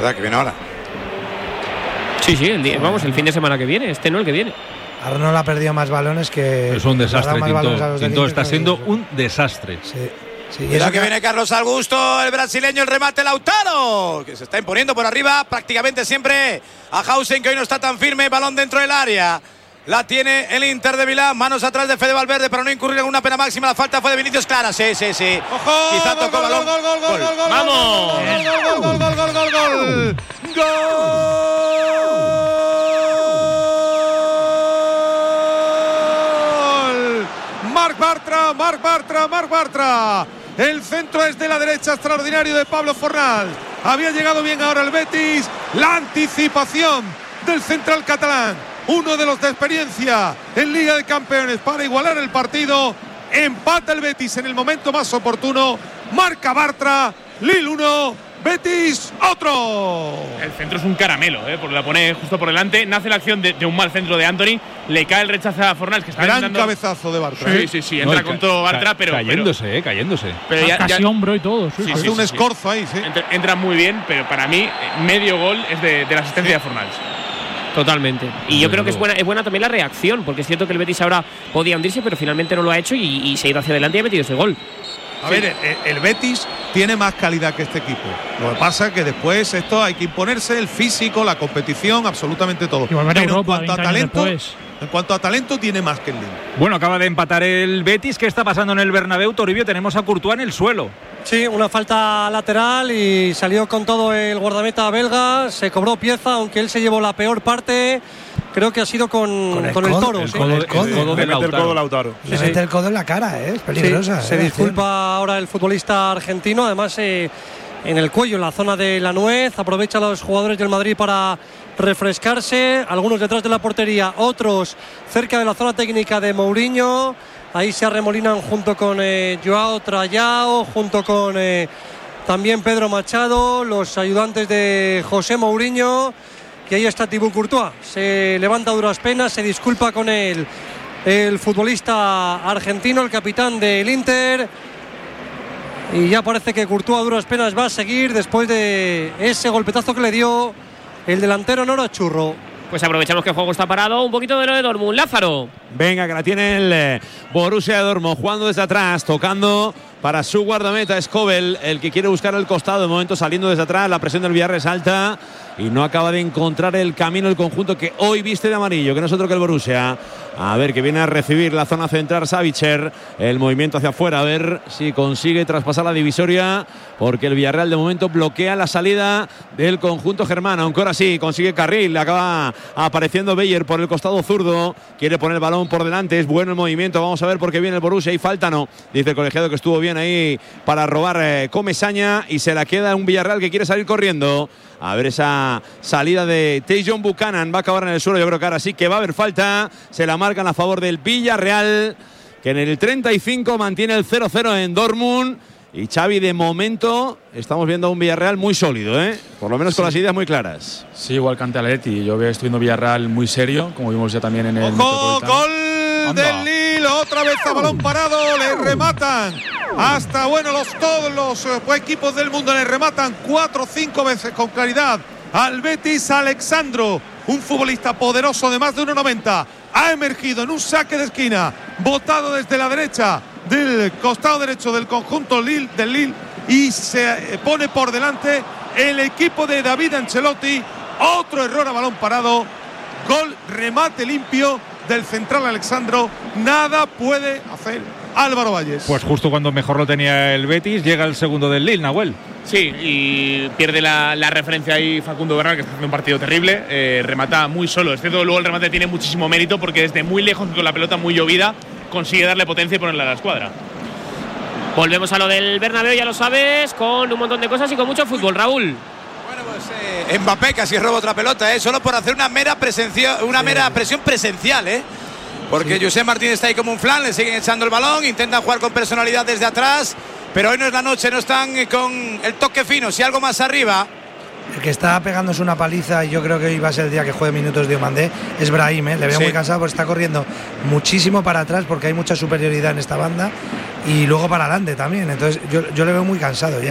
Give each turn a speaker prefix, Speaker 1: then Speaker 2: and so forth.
Speaker 1: verdad que viene ahora.
Speaker 2: Sí, el fin de semana que viene, no el que viene.
Speaker 3: Arnold ha perdido más balones que...
Speaker 4: Es un desastre, Tinto está siendo un desastre.
Speaker 3: Sí,
Speaker 1: Mira que viene Carlos Augusto, el brasileño, el remate Lautaro, que se está imponiendo por arriba prácticamente siempre a Hausen, que hoy no está tan firme, balón dentro del área. La tiene el Inter de Milán, manos atrás de Fede Valverde para no incurrir en una pena máxima. La falta fue de Vinicius Clara, sí.
Speaker 5: ¡Ojo!
Speaker 1: Quizá tocó balón.
Speaker 5: ¡Gol!
Speaker 2: ¡Vamos!
Speaker 5: ¡Gol! Marc Bartra. El centro es de la derecha, extraordinario de Pablo Fornals. Había llegado bien ahora el Betis. La anticipación del central catalán. Uno de los de experiencia en Liga de Campeones para igualar el partido. Empata el Betis en el momento más oportuno. Marca Bartra. Lille 1, Betis otro.
Speaker 6: El centro es un caramelo, porque la pone justo por delante. Nace la acción de un mal centro de Anthony. Le cae el rechazo a Fornals, que está
Speaker 5: gran
Speaker 6: intentando...
Speaker 5: cabezazo de Bartra.
Speaker 6: Sí, entra con todo Bartra, pero
Speaker 4: cayéndose.
Speaker 6: Pero
Speaker 7: casi hombro y todo.
Speaker 5: Hace un escorzo ahí, sí.
Speaker 6: Entra muy bien, pero para mí medio gol es de la asistencia de Fornals.
Speaker 2: Totalmente. Y yo creo que es buena también la reacción, porque es cierto que el Betis ahora podía hundirse, pero finalmente no lo ha hecho y se ha ido hacia adelante y ha metido ese gol.
Speaker 5: A ver, el Betis tiene más calidad que este equipo. Lo que pasa es que después esto hay que imponerse, el físico, la competición, absolutamente todo.
Speaker 7: Pero
Speaker 5: Europa, en cuanto a talento tiene más que el Lille.
Speaker 4: Bueno, acaba de empatar el Betis. ¿Qué está pasando en el Bernabéu, Toribio? Tenemos a Courtois en el suelo.
Speaker 8: Sí, una falta lateral y salió con todo el guardameta belga. Se cobró pieza, aunque él se llevó la peor parte. Creo que ha sido con el toro.
Speaker 4: El codo de
Speaker 3: Lautaro. Le mete el codo en la cara, es peligrosa.
Speaker 8: Se disculpa ahora el futbolista argentino. Además, en el cuello, en la zona de la nuez. Aprovecha a los jugadores del Madrid para refrescarse. Algunos detrás de la portería, otros cerca de la zona técnica de Mourinho. Ahí se arremolinan junto con Joao Trayao, junto con también Pedro Machado, los ayudantes de José Mourinho. Y ahí está Thibaut Courtois, se levanta a duras penas, se disculpa con el futbolista argentino, el capitán del Inter. Y ya parece que Courtois a duras penas va a seguir después de ese golpetazo que le dio el delantero Nora Churro.
Speaker 2: Pues aprovechamos que el juego está parado. Un poquito de lo de Dortmund, Lázaro.
Speaker 9: Venga, que la tiene el Borussia de Dortmund, jugando desde atrás, tocando para su guardameta Skobel, el que quiere buscar el costado. De momento saliendo desde atrás, la presión del Villarreal es alta y no acaba de encontrar el camino el conjunto que hoy viste de amarillo, que no es otro que el Borussia. A ver, que viene a recibir la zona central Savitzer, el movimiento hacia afuera, a ver si consigue traspasar la divisoria, porque el Villarreal de momento bloquea la salida del conjunto germano, aunque ahora sí consigue carril. Acaba apareciendo Beyer por el costado zurdo, quiere poner el balón por delante, es bueno el movimiento. Vamos a ver por qué viene el Borussia. Y falta no, dice el colegiado que estuvo bien ahí para robar Comesaña, y se la queda un Villarreal que quiere salir corriendo. A ver esa salida de Tajon Buchanan, va a acabar en el suelo. Yo creo que ahora sí que va a haber falta. Se la marcan a favor del Villarreal, que en el 35 mantiene el 0-0 en Dortmund. Y Xavi, de momento estamos viendo a un Villarreal muy sólido, por lo menos con las ideas muy claras.
Speaker 10: Sí, igual que ante Atleti. Yo estoy viendo Villarreal muy serio, como vimos ya también en el
Speaker 5: ¡Ojo! ¡Gol del Lille! Otra vez a balón parado, le rematan. Hasta, todos los equipos del mundo le rematan 4 o 5 veces con claridad al Betis. Alexandro, un futbolista poderoso de más de 1,90, ha emergido en un saque de esquina, botado desde la derecha del costado derecho del conjunto del Lille, y se pone por delante el equipo de David Ancelotti. Otro error a balón parado, gol, remate limpio del central Alexandro. Nada puede hacer Álvaro Valles.
Speaker 4: Pues justo cuando mejor lo tenía el Betis, llega el segundo del Lille, Nahuel.
Speaker 6: Sí, y pierde la referencia ahí Facundo Bernal, que está haciendo un partido terrible. Remata muy solo. Es cierto, luego el remate tiene muchísimo mérito, porque desde muy lejos, con la pelota muy llovida, consigue darle potencia y ponerla a la escuadra.
Speaker 2: Volvemos a lo del Bernabéu, ya lo sabes, con un montón de cosas y con mucho fútbol, Raúl.
Speaker 1: Bueno, pues Mbappé casi roba otra pelota, solo por hacer una mera presión presencial, porque José Martínez está ahí como un flan, le siguen echando el balón, intentan jugar con personalidad desde atrás, pero hoy no es la noche, no están con el toque fino, si algo más arriba.
Speaker 3: El que está pegándose una paliza, y yo creo que hoy va a ser el día que juegue minutos Diomandé, es Brahim, Le veo muy cansado porque está corriendo muchísimo para atrás, porque hay mucha superioridad en esta banda, y luego para adelante también. Entonces yo le veo muy cansado ya.